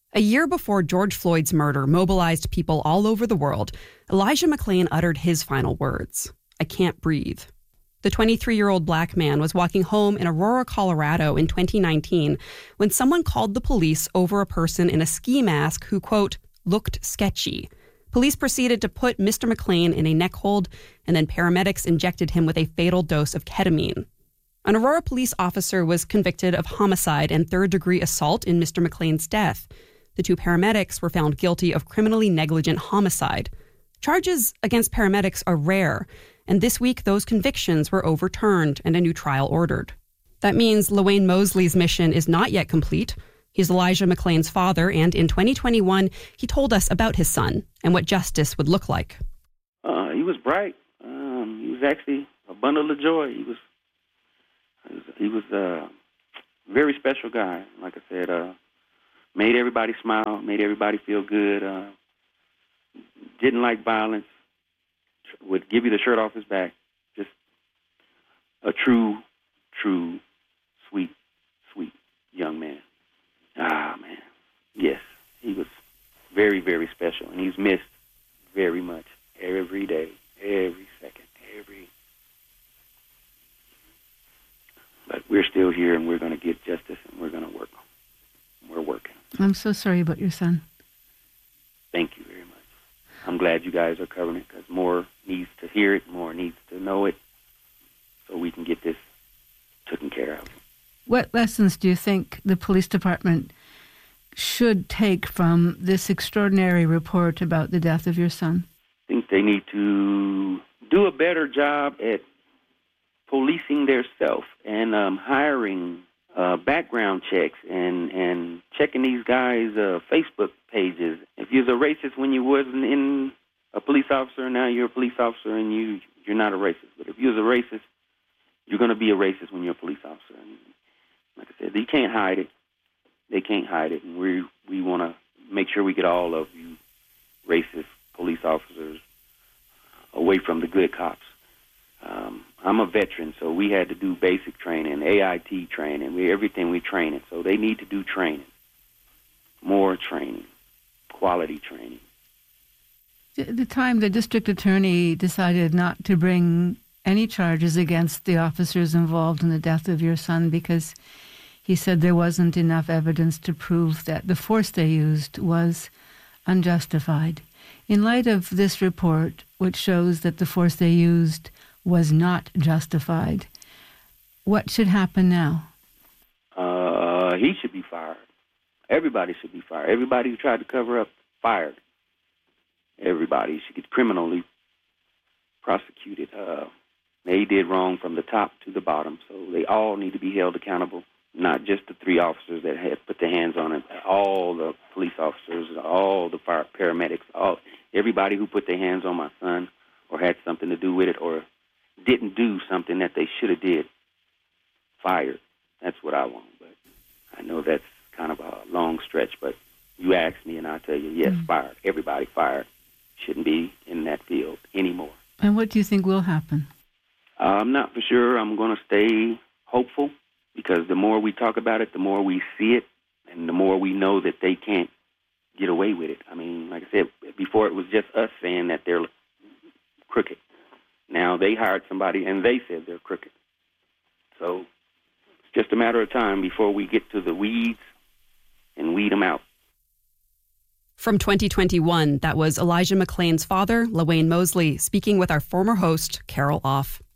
A year before George Floyd's murder mobilized people all over the world, Elijah McClain uttered his final words, "I can't breathe." The 23-year-old black man was walking home in Aurora, Colorado in 2019 when someone called the police over a person in a ski mask who, quote, looked sketchy. Police proceeded to put Mr. McClain in a neck hold, and then paramedics injected him with a fatal dose of ketamine. An Aurora police officer was convicted of homicide and third-degree assault in Mr. McClain's death. The two paramedics were found guilty of criminally negligent homicide. Charges against paramedics are rare, and this week those convictions were overturned and a new trial ordered. That means LaWayne Mosley's mission is not yet complete. He's Elijah McClain's father, and in 2021, he told us about his son and what justice would look like. He was bright. He was actually a bundle of joy. He was a very special guy. Like I said, made everybody smile, made everybody feel good. Didn't like violence. Would give you the shirt off his back. Just a true, sweet young man. Man. Yes, he was very, very special, and he's missed very much every day, every second, But we're still here, and we're going to get justice, and we're going to work. We're working. I'm so sorry about your son. Thank you very much. I'm glad you guys are covering it because more needs to hear it, more needs to know it, so we can get this taken care of. What lessons do you think the police department should take from this extraordinary report about the death of your son? I think they need to do a better job at policing their self and hiring background checks and checking these guys' Facebook pages. If you're a racist when you wasn't in a police officer, now you're a police officer and you're not a racist. But if you're a racist, you're going to be a racist when you're a police officer. And like I said, you can't hide it. They can't hide it. And we want to make sure we get all of you racist police officers away from the good cops. I'm a veteran, so we had to do basic training, AIT training, everything we train in. So they need to do training, more training, quality training. At the time, the district attorney decided not to bring any charges against the officers involved in the death of your son because he said there wasn't enough evidence to prove that the force they used was unjustified. In light of this report, which shows that the force they used was not justified, what should happen now? He should be fired. Everybody should be fired. Everybody who tried to cover up, fired. Everybody should get criminally prosecuted. They did wrong from the top to the bottom, so they all need to be held accountable, not just the three officers that had put their hands on it, all the police officers, all the paramedics, everybody who put their hands on my son or had something to do with it or didn't do something that they should have did, fired. That's what I want. But I know that's kind of a long stretch, but you ask me and I'll tell you, yes, fired. Everybody fired. Shouldn't be in that field anymore. And what do you think will happen? I'm not for sure. I'm going to stay hopeful because the more we talk about it, the more we see it, and the more we know that they can't get away with it. I mean, like I said, before it was just us saying that they're crooked. Now they hired somebody and they said they're crooked. So it's just a matter of time before we get to the weeds and weed them out. From 2021, that was Elijah McClain's father, LaWayne Mosley, speaking with our former host, Carol Off.